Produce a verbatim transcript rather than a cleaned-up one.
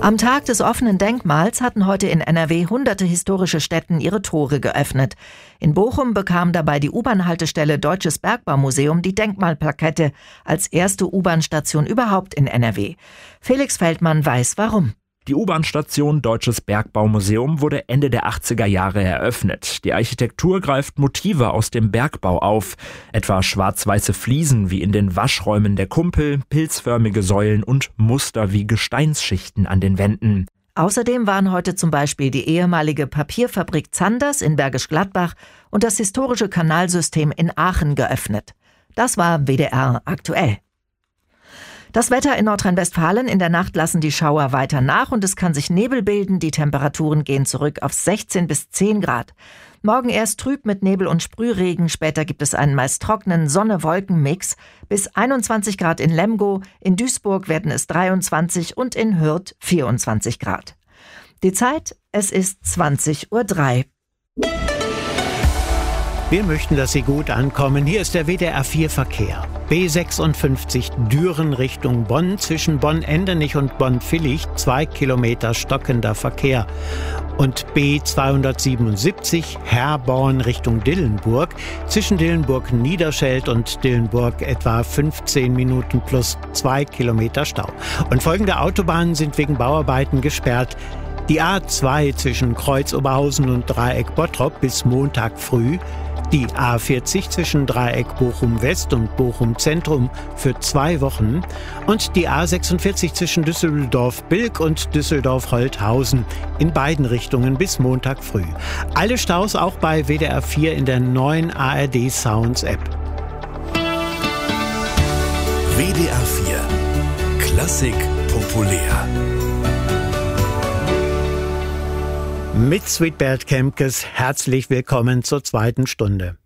Am Tag des offenen Denkmals hatten heute in N R W hunderte historische Stätten ihre Tore geöffnet. In Bochum bekam dabei die U-Bahn-Haltestelle Deutsches Bergbaumuseum die Denkmalplakette als erste U-Bahn-Station überhaupt in N R W. Felix Feldmann weiß warum. Die U-Bahn-Station Deutsches Bergbaumuseum wurde Ende der achtziger Jahre eröffnet. Die Architektur greift Motive aus dem Bergbau auf, etwa schwarz-weiße Fliesen wie in den Waschräumen der Kumpel, pilzförmige Säulen und Muster wie Gesteinsschichten an den Wänden. Außerdem waren heute zum Beispiel die ehemalige Papierfabrik Zanders in Bergisch Gladbach und das historische Kanalsystem in Aachen geöffnet. Das war W D R aktuell. Das Wetter in Nordrhein-Westfalen: in der Nacht lassen die Schauer weiter nach und es kann sich Nebel bilden. Die Temperaturen gehen zurück auf sechzehn bis zehn Grad. Morgen erst trüb mit Nebel und Sprühregen, später gibt es einen meist trockenen Sonne-Wolken-Mix. Bis einundzwanzig Grad in Lemgo, in Duisburg werden es dreiundzwanzig und in Hürth vierundzwanzig Grad. Die Zeit: es ist zwanzig Uhr drei. Wir möchten, dass Sie gut ankommen. Hier ist der W D R vier Verkehr. B sechsundfünfzig Düren Richtung Bonn, zwischen Bonn-Endenich und Bonn-Villig, zwei Kilometer stockender Verkehr. Und B zweihundertsiebenundsiebzig Herborn Richtung Dillenburg, zwischen Dillenburg-Niederscheld und Dillenburg etwa fünfzehn Minuten plus zwei Kilometer Stau. Und folgende Autobahnen sind wegen Bauarbeiten gesperrt. Die A zwei zwischen Kreuz-Oberhausen und Dreieck Bottrop bis Montag früh, die A vierzig zwischen Dreieck Bochum-West und Bochum-Zentrum für zwei Wochen und die A sechsundvierzig zwischen Düsseldorf-Bilk und Düsseldorf-Holthausen in beiden Richtungen bis Montag früh. Alle Staus auch bei W D R vier in der neuen A R D Sounds App. W D R vier Klassik populär. Mit Sweetbert Kemkes herzlich willkommen zur zweiten Stunde.